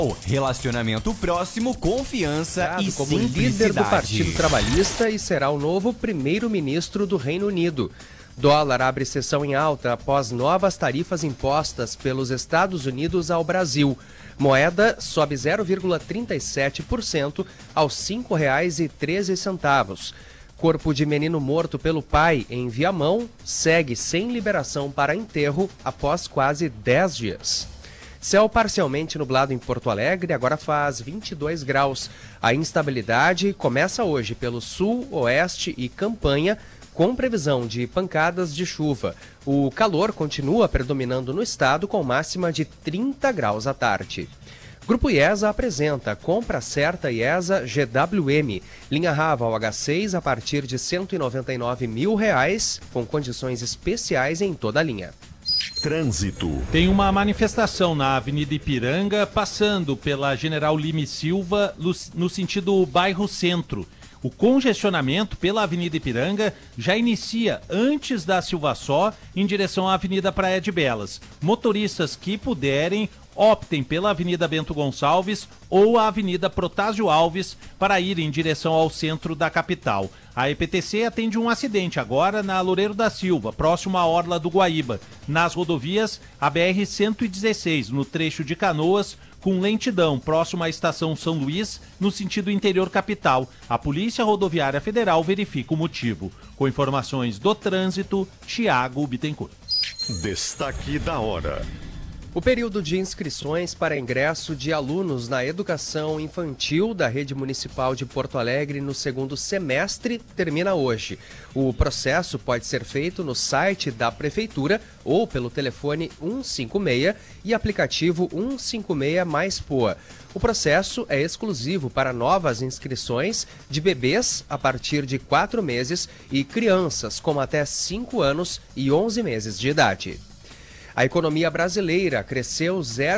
Relacionamento próximo, confiança e como simplicidade. líder do Partido Trabalhista e será o novo primeiro-ministro do Reino Unido. Dólar abre sessão em alta após novas tarifas impostas pelos Estados Unidos ao Brasil. Moeda sobe 0,37% aos R$ 5,13. Corpo de menino morto pelo pai em Viamão segue sem liberação para enterro após quase 10 dias. Céu parcialmente nublado em Porto Alegre, agora faz 22 graus. A instabilidade começa hoje pelo sul, oeste e Campanha, com previsão de pancadas de chuva. O calor continua predominando no estado, com máxima de 30 graus à tarde. Grupo IESA apresenta compra certa IESA GWM. Linha Raval H6 a partir de R$ 199 mil, com condições especiais em toda a linha. Trânsito. Tem uma manifestação na Avenida Ipiranga, passando pela General Lime Silva, no sentido bairro Centro. O congestionamento pela Avenida Ipiranga já inicia antes da Silva Só, em direção à Avenida Praia de Belas. Motoristas que puderem, optem pela Avenida Bento Gonçalves ou a Avenida Protásio Alves para ir em direção ao centro da capital. A EPTC atende um acidente agora na Loureiro da Silva, próximo à Orla do Guaíba. Nas rodovias, a BR-116, no trecho de Canoas, com lentidão próximo à estação São Luís, no sentido interior capital. A Polícia Rodoviária Federal verifica o motivo. Com informações do trânsito, Tiago Bittencourt. Destaque da hora. O período de inscrições para ingresso de alunos na educação infantil da Rede Municipal de Porto Alegre no segundo semestre termina hoje. O processo pode ser feito no site da Prefeitura ou pelo telefone 156 e aplicativo 156 mais POA. O processo é exclusivo para novas inscrições de bebês a partir de 4 meses e crianças com até 5 anos e 11 meses de idade. A economia brasileira cresceu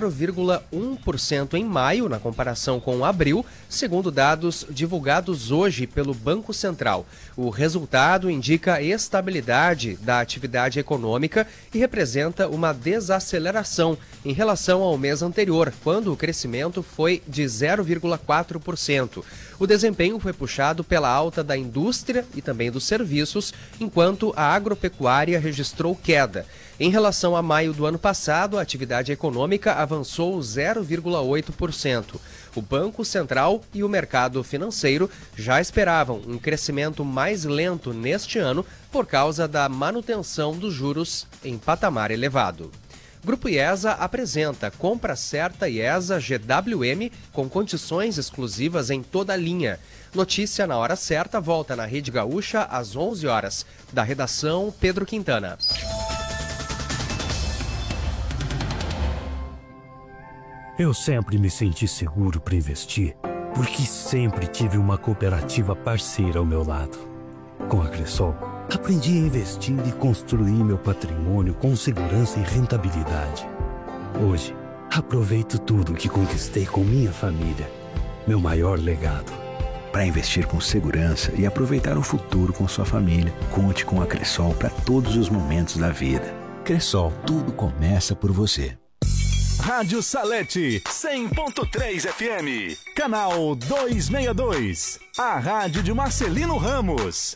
0,1% em maio, na comparação com abril, segundo dados divulgados hoje pelo Banco Central. O resultado indica estabilidade da atividade econômica e representa uma desaceleração em relação ao mês anterior, quando o crescimento foi de 0,4%. O desempenho foi puxado pela alta da indústria e também dos serviços, enquanto a agropecuária registrou queda. Em relação a maio do ano passado, a atividade econômica avançou 0,8%. O Banco Central e o mercado financeiro já esperavam um crescimento mais lento neste ano por causa da manutenção dos juros em patamar elevado. Grupo IESA apresenta compra certa IESA GWM com condições exclusivas em toda a linha. Notícia na hora certa volta na Rede Gaúcha às 11 horas. Da redação, Pedro Quintana. Eu sempre me senti seguro para investir, porque sempre tive uma cooperativa parceira ao meu lado. Com a Cressol, aprendi a investir e construir meu patrimônio com segurança e rentabilidade. Hoje, aproveito tudo que conquistei com minha família, meu maior legado. Para investir com segurança e aproveitar o futuro com sua família, conte com a Cressol para todos os momentos da vida. Cressol, tudo começa por você. Rádio Salete, 100.3 FM, canal 262, a rádio de Marcelino Ramos.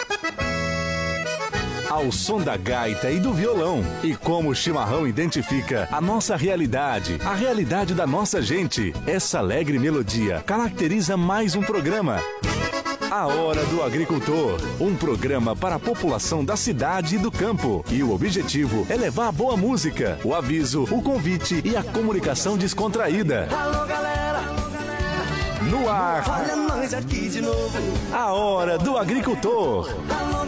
Ao som da gaita e do violão. E como o chimarrão identifica a nossa realidade, a realidade da nossa gente, essa alegre melodia caracteriza mais um programa. A Hora do Agricultor, um programa para a população da cidade e do campo. E o objetivo é levar a boa música, o aviso, o convite e a comunicação descontraída. Alô, galera! No ar, Olha nós aqui de novo. A Hora do Agricultor. Alô,